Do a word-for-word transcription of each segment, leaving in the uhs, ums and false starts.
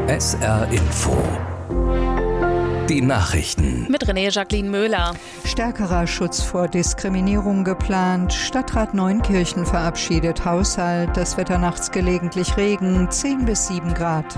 S R Info. Die Nachrichten. Mit René Jacqueline Möhler. Stärkerer Schutz vor Diskriminierung geplant. Stadtrat Neunkirchen verabschiedet Haushalt. Das Wetter nachts gelegentlich Regen. zehn bis sieben Grad.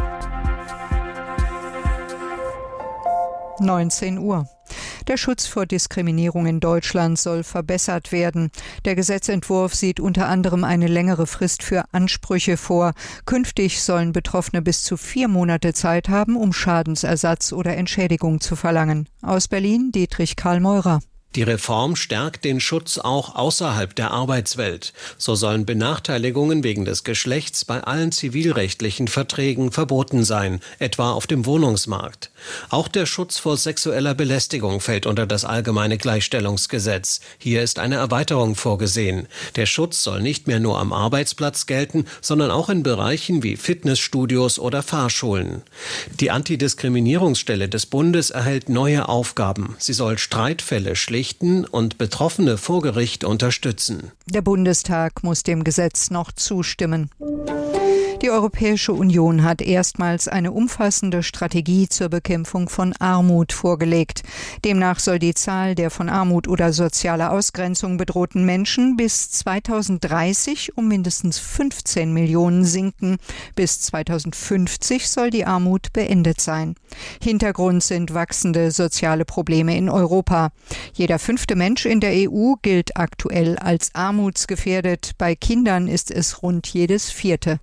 neunzehn Uhr. Der Schutz vor Diskriminierung in Deutschland soll verbessert werden. Der Gesetzentwurf sieht unter anderem eine längere Frist für Ansprüche vor. Künftig sollen Betroffene bis zu vier Monate Zeit haben, um Schadensersatz oder Entschädigung zu verlangen. Aus Berlin Dietrich Karl Meurer. Die Reform stärkt den Schutz auch außerhalb der Arbeitswelt. So sollen Benachteiligungen wegen des Geschlechts bei allen zivilrechtlichen Verträgen verboten sein, etwa auf dem Wohnungsmarkt. Auch der Schutz vor sexueller Belästigung fällt unter das allgemeine Gleichstellungsgesetz. Hier ist eine Erweiterung vorgesehen. Der Schutz soll nicht mehr nur am Arbeitsplatz gelten, sondern auch in Bereichen wie Fitnessstudios oder Fahrschulen. Die Antidiskriminierungsstelle des Bundes erhält neue Aufgaben. Sie soll Streitfälle schlichten und Betroffene vor Gericht unterstützen. Der Bundestag muss dem Gesetz noch zustimmen. Die Europäische Union hat erstmals eine umfassende Strategie zur Bekämpfung von Armut vorgelegt. Demnach soll die Zahl der von Armut oder sozialer Ausgrenzung bedrohten Menschen bis zweitausenddreißig um mindestens fünfzehn Millionen sinken. Bis zweitausendfünfzig soll die Armut beendet sein. Hintergrund sind wachsende soziale Probleme in Europa. Jeder fünfte Mensch in der E U gilt aktuell als armutsgefährdet. Bei Kindern ist es rund jedes vierte.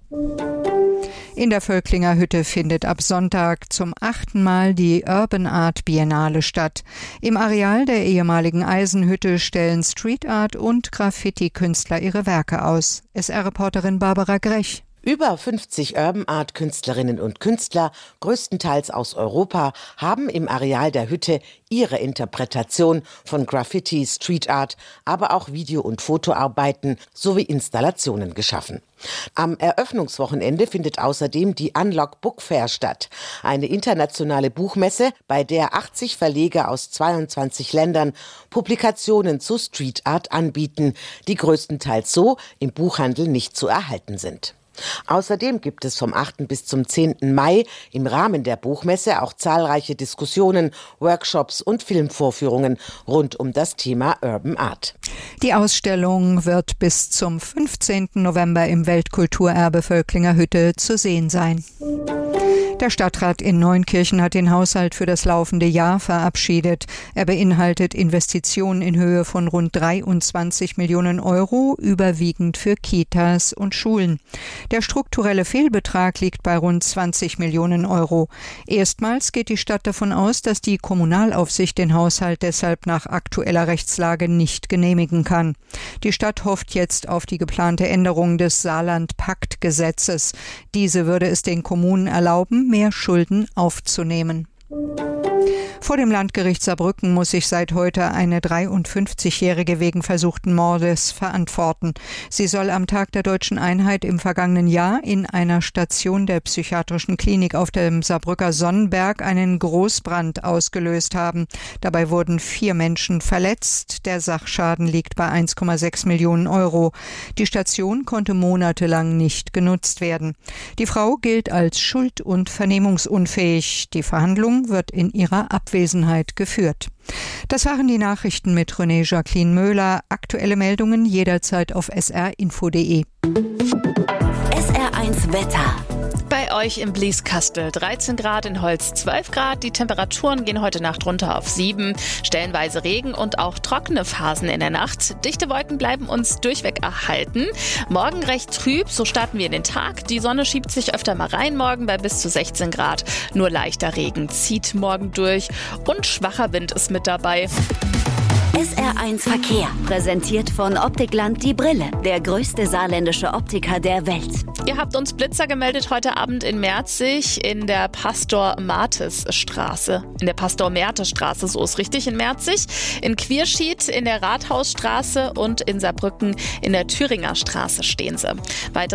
In der Völklinger Hütte findet ab Sonntag zum achten Mal die Urban Art Biennale statt. Im Areal der ehemaligen Eisenhütte stellen Street Art und Graffiti-Künstler ihre Werke aus. S R-Reporterin Barbara Grech. Über fünfzig Urban Art Künstlerinnen und Künstler, größtenteils aus Europa, haben im Areal der Hütte ihre Interpretation von Graffiti, Street Art, aber auch Video- und Fotoarbeiten sowie Installationen geschaffen. Am Eröffnungswochenende findet außerdem die Unlock Book Fair statt, eine internationale Buchmesse, bei der achtzig Verleger aus zweiundzwanzig Ländern Publikationen zu Street Art anbieten, die größtenteils so im Buchhandel nicht zu erhalten sind. Außerdem gibt es vom achten bis zum zehnten Mai im Rahmen der Buchmesse auch zahlreiche Diskussionen, Workshops und Filmvorführungen rund um das Thema Urban Art. Die Ausstellung wird bis zum fünfzehnten November im Weltkulturerbe Völklinger Hütte zu sehen sein. Der Stadtrat in Neunkirchen hat den Haushalt für das laufende Jahr verabschiedet. Er beinhaltet Investitionen in Höhe von rund dreiundzwanzig Millionen Euro, überwiegend für Kitas und Schulen. Der strukturelle Fehlbetrag liegt bei rund zwanzig Millionen Euro. Erstmals geht die Stadt davon aus, dass die Kommunalaufsicht den Haushalt deshalb nach aktueller Rechtslage nicht genehmigen kann. Die Stadt hofft jetzt auf die geplante Änderung des Saarland-Pakt-Gesetzes. Diese würde es den Kommunen erlauben, mehr Schulden aufzunehmen. Vor dem Landgericht Saarbrücken muss sich seit heute eine dreiundfünfzigjährige wegen versuchten Mordes verantworten. Sie soll am Tag der Deutschen Einheit im vergangenen Jahr in einer Station der psychiatrischen Klinik auf dem Saarbrücker Sonnenberg einen Großbrand ausgelöst haben. Dabei wurden vier Menschen verletzt. Der Sachschaden liegt bei eins Komma sechs Millionen Euro. Die Station konnte monatelang nicht genutzt werden. Die Frau gilt als schuld- und vernehmungsunfähig. Die Verhandlung wird in ihrer Abwesenheit geführt. Das waren die Nachrichten mit René Jacqueline Möhler. Aktuelle Meldungen jederzeit auf s r info punkt d e. S R eins Wetter. Bei euch im Blieskastel dreizehn Grad, in Holz zwölf Grad. Die Temperaturen gehen heute Nacht runter auf sieben. Stellenweise Regen und auch trockene Phasen in der Nacht. Dichte Wolken bleiben uns durchweg erhalten. Morgen recht trüb, so starten wir in den Tag. Die Sonne schiebt sich öfter mal rein morgen bei bis zu sechzehn Grad. Nur leichter Regen zieht morgen durch und schwacher Wind ist mit dabei. S R eins Verkehr, präsentiert von Optikland die Brille, der größte saarländische Optiker der Welt. Ihr habt uns Blitzer gemeldet heute Abend in Merzig in der Pastor-Martes-Straße. In der Pastor-Mertes-Straße, so ist richtig, in Merzig. In Quierschied in der Rathausstraße und in Saarbrücken in der Thüringer Straße stehen sie. Weitere